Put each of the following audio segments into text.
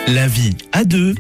La vie à deux.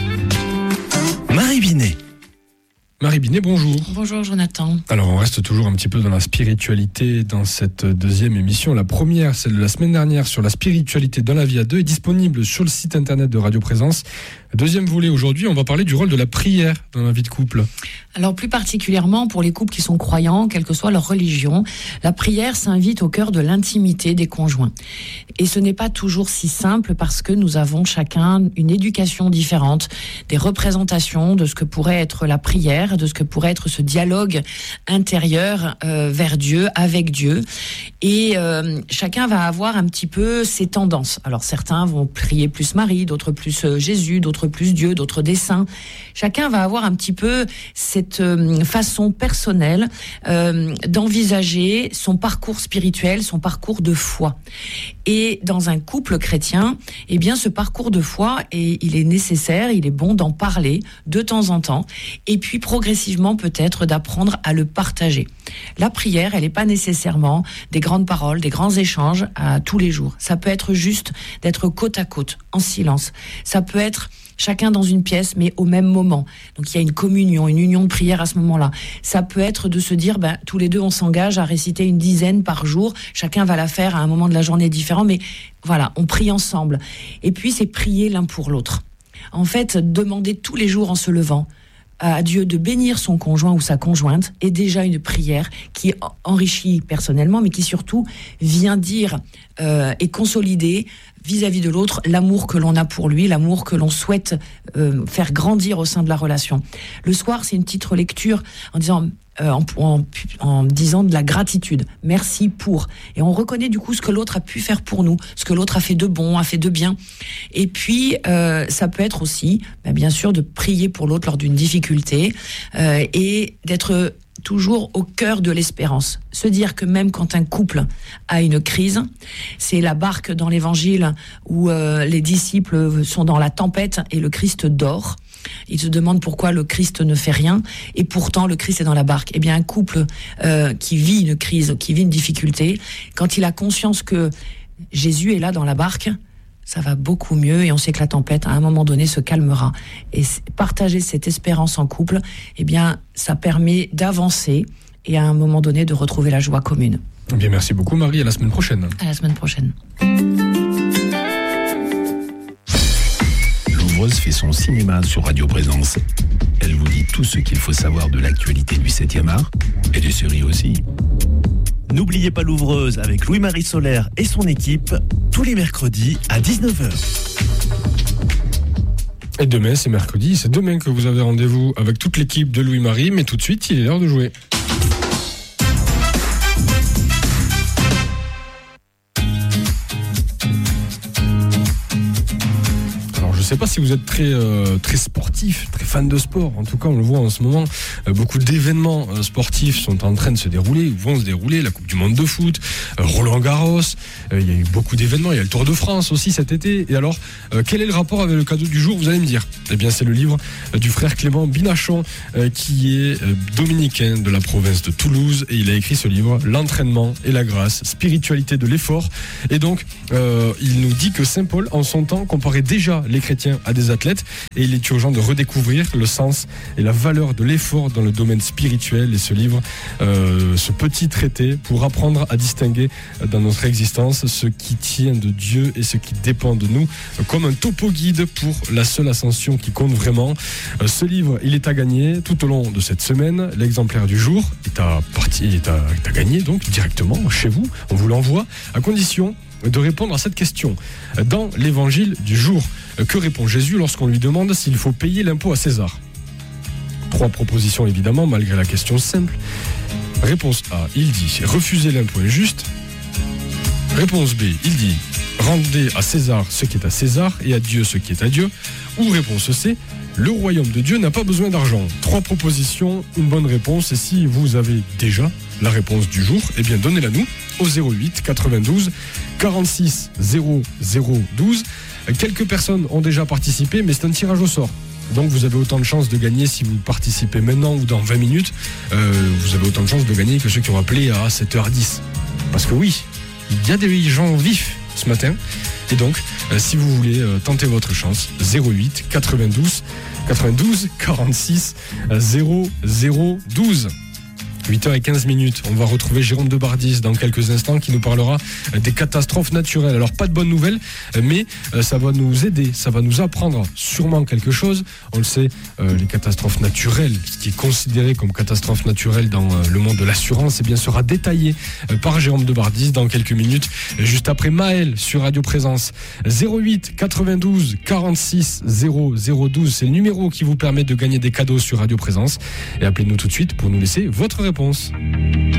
Marie Binet. Marie Binet, bonjour. Bonjour Jonathan. Alors on reste toujours un petit peu dans la spiritualité dans cette deuxième émission. La première, celle de la semaine dernière sur la spiritualité dans la vie à deux, est disponible sur le site internet de Radio Présence. Deuxième volet aujourd'hui, on va parler du rôle de la prière dans la vie de couple. Alors plus particulièrement pour les couples qui sont croyants, quelle que soit leur religion, la prière s'invite au cœur de l'intimité des conjoints. Et ce n'est pas toujours si simple parce que nous avons chacun une éducation différente, des représentations de ce que pourrait être la prière, de ce que pourrait être ce dialogue intérieur vers Dieu, avec Dieu. Et chacun va avoir un petit peu ses tendances. Alors certains vont prier plus Marie, d'autres plus Jésus, d'autres plus Dieu, d'autres des saints. Chacun va avoir un petit peu cette façon personnelle d'envisager son parcours spirituel, son parcours de foi. Et dans un couple chrétien, eh bien ce parcours de foi, il est nécessaire, il est bon d'en parler de temps en temps, et puis progressivement peut-être d'apprendre à le partager. La prière, elle n'est pas nécessairement des grandes paroles, des grands échanges à tous les jours. Ça peut être juste d'être côte à côte, en silence. Ça peut être chacun dans une pièce, mais au même moment. Donc il y a une communion, une union de prière à ce moment-là. Ça peut être de se dire, tous les deux on s'engage à réciter une dizaine par jour. Chacun va la faire à un moment de la journée différent, mais voilà, on prie ensemble. Et puis c'est prier l'un pour l'autre. En fait, demander tous les jours en se levant à Dieu de bénir son conjoint ou sa conjointe est déjà une prière qui enrichit personnellement, mais qui surtout vient dire et consolider vis-à-vis de l'autre l'amour que l'on a pour lui, l'amour que l'on souhaite faire grandir au sein de la relation. Le soir, c'est une petite relecture en disant en disant de la gratitude. Merci pour. Et on reconnaît du coup ce que l'autre a pu faire pour nous, ce que l'autre a fait de bon, a fait de bien. Et puis, ça peut être aussi, bien sûr, de prier pour l'autre lors d'une difficulté et d'être toujours au cœur de l'espérance. Se dire que même quand un couple a une crise, c'est la barque dans l'évangile où les disciples sont dans la tempête et le Christ dort. Ils se demandent pourquoi le Christ ne fait rien et pourtant le Christ est dans la barque. Eh bien un couple qui vit une crise, qui vit une difficulté, quand il a conscience que Jésus est là dans la barque, ça va beaucoup mieux et on sait que la tempête à un moment donné se calmera. Et partager cette espérance en couple, eh bien ça permet d'avancer et à un moment donné de retrouver la joie commune. Eh bien merci beaucoup Marie, à la semaine prochaine. À la semaine prochaine. L'ouvreuse fait son cinéma sur Radio Présence. Elle vous dit tout ce qu'il faut savoir de l'actualité du 7e art et des séries aussi. N'oubliez pas l'ouvreuse avec Louis-Marie Solaire et son équipe tous les mercredis à 19h. Et demain, c'est mercredi. C'est demain que vous avez rendez-vous avec toute l'équipe de Louis-Marie. Mais tout de suite, il est l'heure de jouer. Je ne sais pas si vous êtes très sportif, très fan de sport. En tout cas, on le voit en ce moment. Beaucoup d'événements sportifs sont en train de se dérouler, ou vont se dérouler. La Coupe du Monde de foot, Roland Garros. Il y a eu beaucoup d'événements. Il y a le Tour de France aussi cet été. Et alors, quel est le rapport avec le cadeau du jour, vous allez me dire? Eh bien, c'est le livre du frère Clément Binachon, qui est dominicain de la province de Toulouse. Et il a écrit ce livre, L'entraînement et la grâce, spiritualité de l'effort. Et donc, il nous dit que Saint Paul, en son temps, comparait déjà les chrétiens à des athlètes et il est urgent de redécouvrir le sens et la valeur de l'effort dans le domaine spirituel. Et ce livre, ce petit traité pour apprendre à distinguer dans notre existence ce qui tient de Dieu et ce qui dépend de nous, comme un topo guide pour la seule ascension qui compte vraiment. Ce livre, il est à gagner tout au long de cette semaine. L'exemplaire du jour est à gagner donc directement chez vous. On vous l'envoie à condition de répondre à cette question. Dans l'évangile du jour, que répond Jésus lorsqu'on lui demande s'il faut payer l'impôt à César? 3 propositions évidemment, malgré la question simple. Réponse A, il dit refusez l'impôt injuste. Réponse B, il dit rendez à César ce qui est à César et à Dieu ce qui est à Dieu. Ou réponse C, le royaume de Dieu n'a pas besoin d'argent. 3 propositions, une bonne réponse. Et si vous avez déjà la réponse du jour, eh bien donnez-la nous au 08 92 46 00 12. Quelques personnes ont déjà participé, mais c'est un tirage au sort. Donc vous avez autant de chances de gagner si vous participez maintenant ou dans 20 minutes. Vous avez autant de chances de gagner que ceux qui ont appelé à 7h10. Parce que oui, il y a des gens vifs ce matin. Et donc, si vous voulez tenter votre chance, 08 92 46 0012. 8h15. On va retrouver Jérôme Debardis dans quelques instants qui nous parlera des catastrophes naturelles. Alors pas de bonnes nouvelles, mais ça va nous aider, ça va nous apprendre sûrement quelque chose. On le sait, les catastrophes naturelles, ce qui est considéré comme catastrophe naturelle dans le monde de l'assurance, eh bien sera détaillé par Jérôme Debardis dans quelques minutes, juste après Maël sur Radio Présence. 08 92 46 0012, c'est le numéro qui vous permet de gagner des cadeaux sur Radio Présence. Et appelez-nous tout de suite pour nous laisser votre réponse.